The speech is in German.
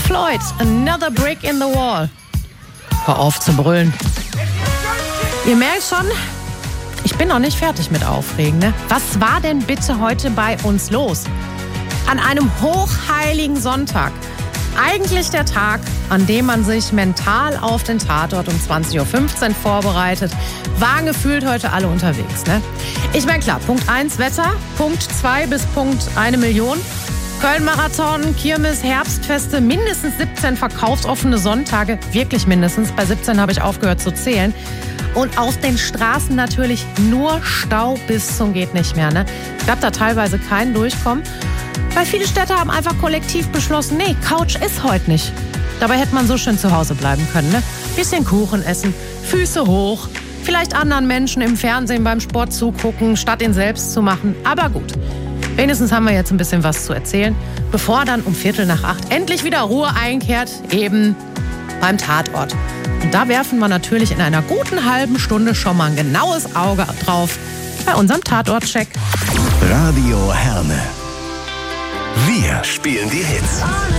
Floyd, Another Brick in the Wall. Hör auf zu brüllen. Ihr merkt schon, ich bin noch nicht fertig mit Aufregen, ne? Was war denn bitte heute bei uns los? An einem hochheiligen Sonntag. Eigentlich der Tag, an dem man sich mental auf den Tatort um 20.15 Uhr vorbereitet, waren gefühlt heute alle unterwegs, ne? Ich meine, klar, Punkt 1 Wetter, Punkt 2 bis Punkt 1 Million. Köln-Marathon, Kirmes, Herbstfeste, mindestens 17 verkaufsoffene Sonntage, wirklich mindestens. Bei 17 habe ich aufgehört zu zählen. Und auf den Straßen natürlich nur Stau bis zum geht nicht mehr, ne? Gab da teilweise kein Durchkommen. Weil viele Städte haben einfach kollektiv beschlossen, nee, Couch ist heute nicht. Dabei hätte man so schön zu Hause bleiben können, ne? Bisschen Kuchen essen, Füße hoch, vielleicht anderen Menschen im Fernsehen beim Sport zugucken, statt ihn selbst zu machen. Aber gut, wenigstens haben wir jetzt ein bisschen was zu erzählen, bevor dann um 7:45 endlich wieder Ruhe einkehrt, eben beim Tatort. Und da werfen wir natürlich in einer guten halben Stunde schon mal ein genaues Auge drauf bei unserem Tatortcheck. Radio Herne. Wir spielen die Hits.